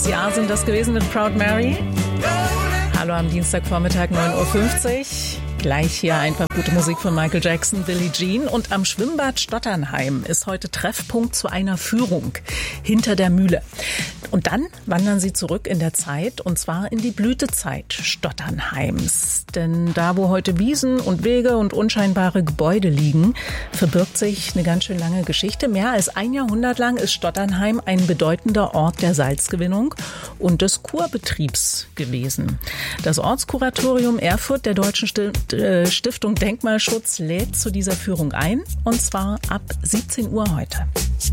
Letztes Jahr sind das gewesen mit Proud Mary. Hallo am Dienstagvormittag 9.50 Uhr. Gleich hier einfach gute Musik von Michael Jackson, Billie Jean. Und am Schwimmbad Stotternheim ist heute Treffpunkt zu einer Führung hinter der Mühle. Und dann wandern sie zurück in der Zeit, und zwar in die Blütezeit Stotternheims. Denn da, wo heute Wiesen und Wege und unscheinbare Gebäude liegen, verbirgt sich eine ganz schön lange Geschichte. Mehr als ein Jahrhundert lang ist Stotternheim ein bedeutender Ort der Salzgewinnung und des Kurbetriebs gewesen. Das Ortskuratorium Erfurt der Deutschen Stiftung Denkmalschutz lädt zu dieser Führung ein, und zwar ab 17 Uhr heute.